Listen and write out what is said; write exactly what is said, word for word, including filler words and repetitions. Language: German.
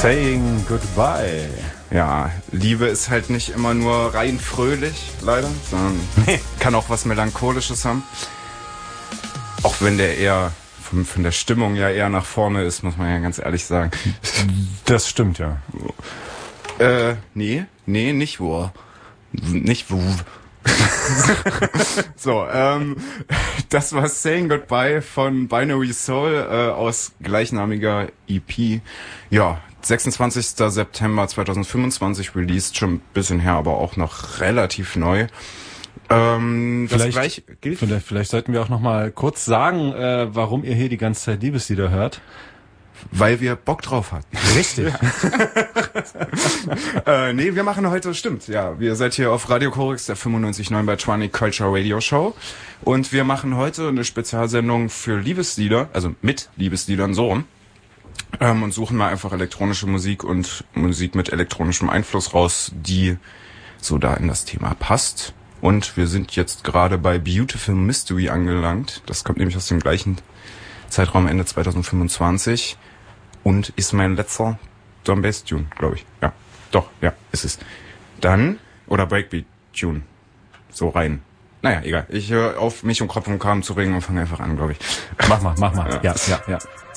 Saying Goodbye. Ja, Liebe ist halt nicht immer nur rein fröhlich, leider, sondern kann auch was Melancholisches haben. Auch wenn der eher von, von der Stimmung ja eher nach vorne ist, muss man ja ganz ehrlich sagen. Das stimmt, ja. Äh, nee, nee, nicht wo. Nicht wo. So, ähm, das war Saying Goodbye von Binary Soul äh, aus gleichnamiger E P. Ja, sechsundzwanzigster September zweitausendfünfundzwanzig released, schon ein bisschen her, aber auch noch relativ neu. Ähm, das vielleicht, gleich gilt. Vielleicht, vielleicht sollten wir auch noch mal kurz sagen, äh, warum ihr hier die ganze Zeit Liebeslieder hört. Weil wir Bock drauf hatten. Richtig. Ja. äh, nee, wir machen heute, stimmt, ja. Wir seid hier auf Radio Korax, der fünfundneunzig Komma neun bei Tronic Culture Radio Show. Und wir machen heute eine Spezialsendung für Liebeslieder, also mit Liebesliedern so rum. Ähm, und suchen mal einfach elektronische Musik und Musik mit elektronischem Einfluss raus, die so da in das Thema passt. Und wir sind jetzt gerade bei Beautiful Mystery angelangt. Das kommt nämlich aus dem gleichen Zeitraum, Ende zweitausendfünfundzwanzig. Und ist mein letzter Drum Bass Tune, glaube ich. Ja, doch, ja, ist es. Dann, oder Breakbeat Tune. So rein. Naja, egal. Ich höre auf, mich um Kopf und Kragen zu regen und fange einfach an, glaube ich. Mach mal, mach mal. Ja, ja, ja. ja.